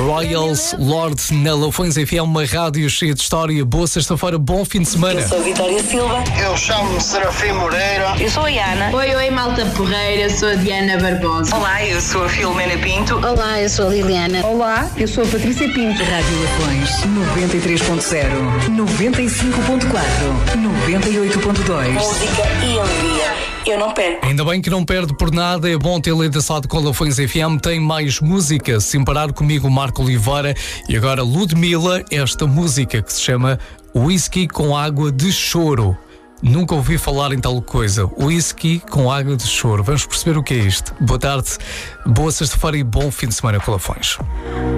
Royals Lord na Lafões FM, uma rádio cheia de história. Boa sexta-feira, bom fim de semana. Eu sou a Vitória Silva. Eu chamo-me Serafim Moreira. Eu sou a Ana. Oi, malta porreira, sou a Diana Barbosa. Olá, eu sou a Filomena Pinto. Olá, eu sou a Liliana. Olá, eu sou a Patrícia Pinto. Rádio Lafões 93.0, 95.4, 98.2. Música e alegria. Eu não perco. Ainda bem que não perde por nada, é bom tê-lo enlaçado com a Lafões FM. Tem mais música, sem parar comigo, Marco Oliveira. E agora Ludmilla, esta música que se chama Whisky com Água de Choro. Nunca ouvi falar em tal coisa. Whisky com água de choro. Vamos perceber o que é isto. Boa tarde, boa sexta-feira e bom fim de semana com Lafões.